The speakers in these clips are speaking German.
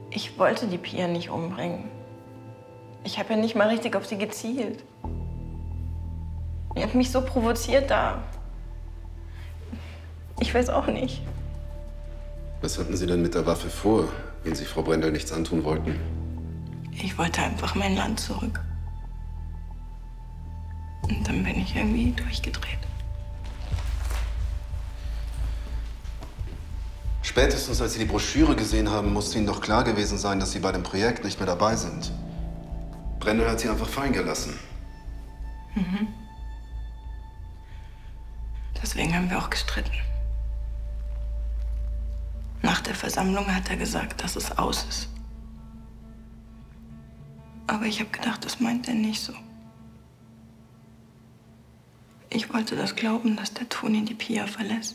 Ich wollte die Pia nicht umbringen. Ich habe ja nicht mal richtig auf sie gezielt. Die hat mich so provoziert da. Ich weiß auch nicht. Was hatten Sie denn mit der Waffe vor, wenn Sie Frau Brendel nichts antun wollten? Ich wollte einfach mein Land zurück. Und dann bin ich irgendwie durchgedreht. Spätestens als Sie die Broschüre gesehen haben, muss Ihnen doch klar gewesen sein, dass Sie bei dem Projekt nicht mehr dabei sind. Brendel hat Sie einfach fallen gelassen. Mhm. Deswegen haben wir auch gestritten. Nach der Versammlung hat er gesagt, dass es aus ist. Aber ich habe gedacht, das meint er nicht so. Ich wollte das glauben, dass der Toni die Pia verlässt.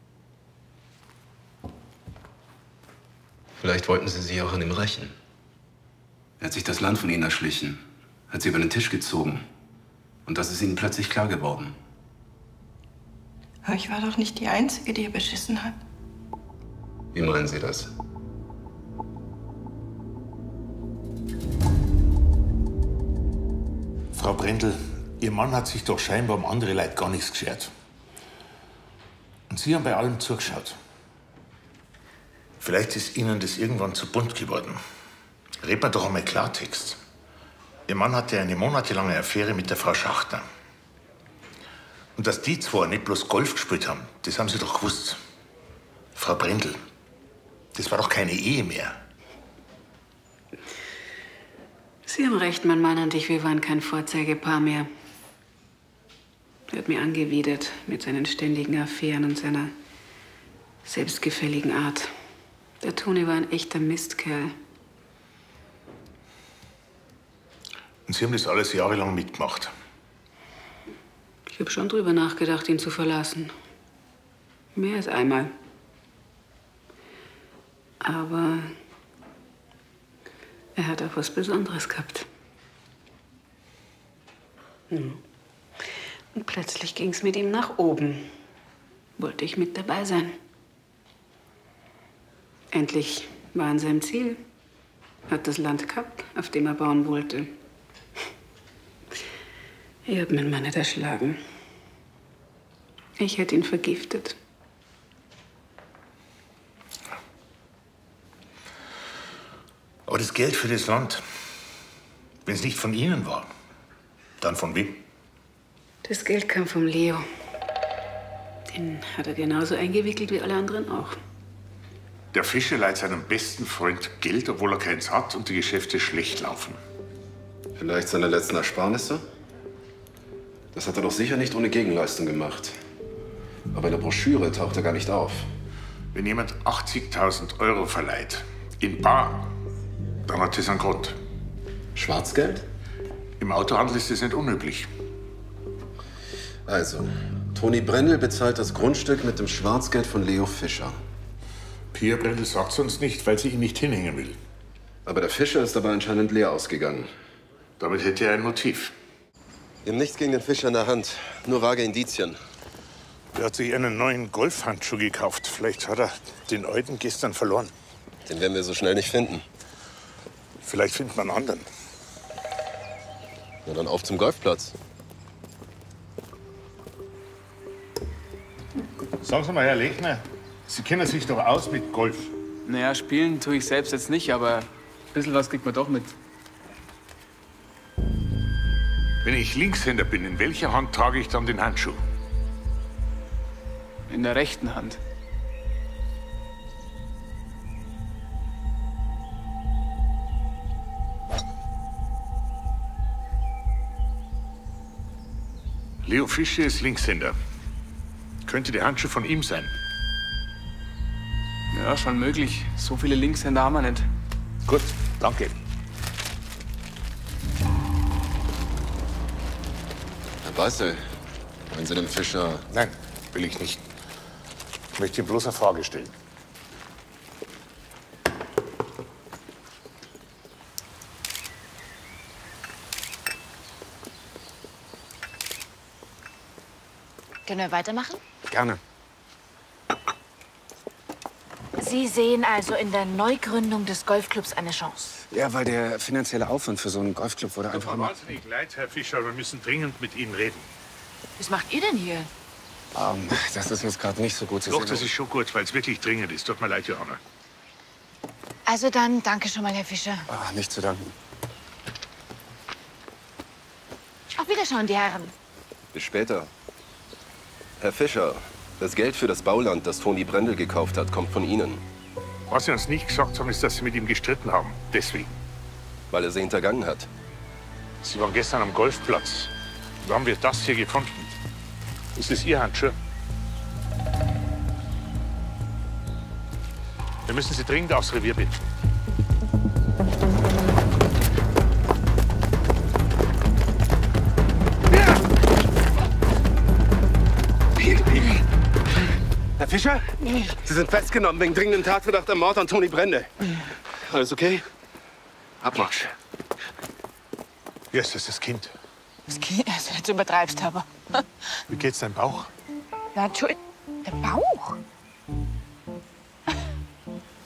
Vielleicht wollten Sie sich auch an ihm rächen. Er hat sich das Land von Ihnen erschlichen, hat Sie über den Tisch gezogen. Und das ist Ihnen plötzlich klar geworden. Aber ich war doch nicht die Einzige, die er beschissen hat. Wie meinen Sie das? Frau Brendel, Ihr Mann hat sich doch scheinbar um andere Leute gar nichts geschert. Und Sie haben bei allem zugeschaut. Vielleicht ist Ihnen das irgendwann zu bunt geworden. Reden wir doch einmal Klartext. Ihr Mann hatte eine monatelange Affäre mit der Frau Schachter. Und dass die zwei nicht bloß Golf gespielt haben, das haben Sie doch gewusst. Frau Brendel, das war doch keine Ehe mehr. Sie haben recht, mein Mann und ich, wir waren kein Vorzeigepaar mehr. Er hat mir angewidert mit seinen ständigen Affären und seiner selbstgefälligen Art. Der Toni war ein echter Mistkerl. Und Sie haben das alles jahrelang mitgemacht. Ich habe schon drüber nachgedacht, ihn zu verlassen. Mehr als einmal. Aber er hat auch was Besonderes gehabt. Und plötzlich ging es mit ihm nach oben. Wollte ich mit dabei sein. Endlich war er an seinem Ziel. Hat das Land gehabt, auf dem er bauen wollte. Ich habe meinen Mann nicht erschlagen. Ich hätte ihn vergiftet. Aber das Geld für das Land, wenn es nicht von Ihnen war, dann von wem? Das Geld kam vom Leo. Den hat er genauso eingewickelt wie alle anderen auch. Der Fischer leiht seinem besten Freund Geld, obwohl er keins hat und die Geschäfte schlecht laufen. Vielleicht seine letzten Ersparnisse? Das hat er doch sicher nicht ohne Gegenleistung gemacht. Aber in der Broschüre taucht er gar nicht auf. Wenn jemand 80.000 € verleiht, in bar, dann hat das einen Grund. Schwarzgeld? Im Autohandel ist das nicht unüblich. Also, Toni Brendel bezahlt das Grundstück mit dem Schwarzgeld von Leo Fischer. Pia Brendel sagt's uns nicht, weil sie ihn nicht hinhängen will. Aber der Fischer ist dabei anscheinend leer ausgegangen. Damit hätte er ein Motiv. Wir haben nichts gegen den Fischer in der Hand, nur vage Indizien. Er hat sich einen neuen Golfhandschuh gekauft. Vielleicht hat er den alten gestern verloren. Den werden wir so schnell nicht finden. Vielleicht findet man einen anderen. Na dann auf zum Golfplatz. Sagen Sie mal, Herr Lechner, Sie kennen sich doch aus mit Golf. Naja, spielen tue ich selbst jetzt nicht, aber ein bisschen was kriegt man doch mit. Wenn ich Linkshänder bin, in welcher Hand trage ich dann den Handschuh? In der rechten Hand. Leo Fischer ist Linkshänder. Könnte der Handschuh von ihm sein? Ja, schon möglich. So viele Linkshänder haben wir nicht. Gut, danke. Herr Bassel, wollen Sie dem Fischer... Nein, will ich nicht. Ich möchte ihm bloß eine Frage stellen. Können wir weitermachen? Gerne. Sie sehen also in der Neugründung des Golfclubs eine Chance. Ja, weil der finanzielle Aufwand für so einen Golfclub wurde einfach Tut mir immer... wahnsinnig leid, Herr Fischer, wir müssen dringend mit Ihnen reden. Was macht ihr denn hier? Das ist jetzt gerade nicht so gut. Sie Doch, sehen das ist schon gut, weil es wirklich dringend ist. Tut mir leid, Johanna. Also dann, danke schon mal, Herr Fischer. Nicht zu danken. Auf Wiederschauen, die Herren. Bis später. Herr Fischer, das Geld für das Bauland, das Toni Brendel gekauft hat, kommt von Ihnen. Was Sie uns nicht gesagt haben, ist, dass Sie mit ihm gestritten haben. Deswegen. Weil er sie hintergangen hat. Sie waren gestern am Golfplatz. Da haben wir das hier gefunden. Ist es Ihr Handschuh? Wir müssen Sie dringend aufs Revier bitten. Herr Fischer? Sie sind festgenommen wegen dringendem Tatverdacht am Mord an Toni Brendel. Alles okay? Abmarsch. Hier ist das Kind. Das Kind, also jetzt übertreibst du aber. Wie geht's deinem Bauch? Ja, Entschuldigung. Der Bauch?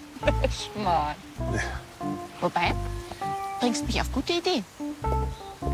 Schmarrn. Wobei, bringst mich auf gute Ideen.